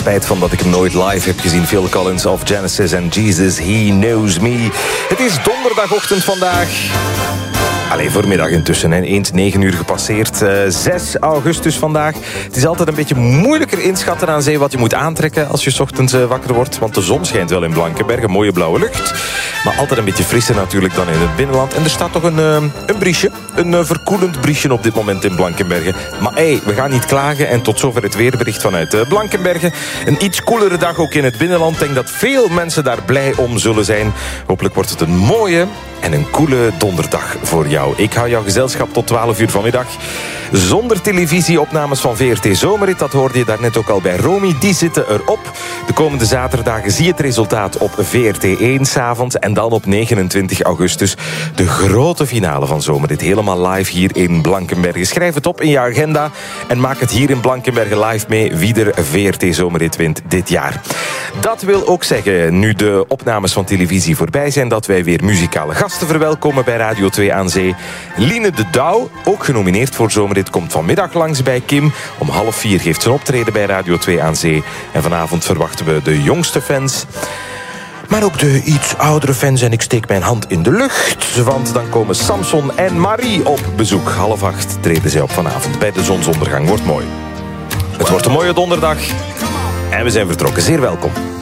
spijt van dat ik hem nooit live heb gezien. Phil Collins of Genesis en Jesus, He Knows Me. Het is donderdagochtend vandaag. Allee, voormiddag intussen, hè. Eens 9 uur gepasseerd. 6 augustus vandaag. Het is altijd een beetje moeilijker inschatten aan zee wat je moet aantrekken als je 's ochtends wakker wordt. Want de zon schijnt wel in Blankenberge, mooie blauwe lucht. Maar altijd een beetje frisser natuurlijk dan in het binnenland. En er staat toch een briesje, een verkoelend briesje op dit moment in Blankenberge. Maar we gaan niet klagen. En tot zover het weerbericht vanuit Blankenberge. Een iets koelere dag ook in het binnenland. Ik denk dat veel mensen daar blij om zullen zijn. Hopelijk wordt het een mooie en een koele donderdag voor jou. Ik hou jouw gezelschap tot 12 uur vanmiddag. Zonder televisieopnames van VRT Zomerrit, dat hoorde je daarnet ook al bij Romy. Die zitten erop. De komende zaterdagen zie je het resultaat op VRT 1 s'avonds. En dan op 29 augustus de grote finale van Zomerrit. Helemaal live hier in Blankenberge. Schrijf het op in je agenda en maak het hier in Blankenberge live mee wie er VRT Zomerrit wint dit jaar. Dat wil ook zeggen, nu de opnames van televisie voorbij zijn, dat wij weer muzikale gasten verwelkomen bij Radio 2 aan Zee. Line de Douw, ook genomineerd voor Zomerrit, komt vanmiddag langs bij Kim. Om 3:30 geeft ze een optreden bij Radio 2 aan Zee. En vanavond verwachten we de jongste fans, maar ook de iets oudere fans. En ik steek mijn hand in de lucht, want dan komen Samson en Marie op bezoek. 7:30 treden zij op vanavond bij de zonsondergang. Wordt mooi. Het wordt een mooie donderdag. En we zijn vertrokken. Zeer welkom.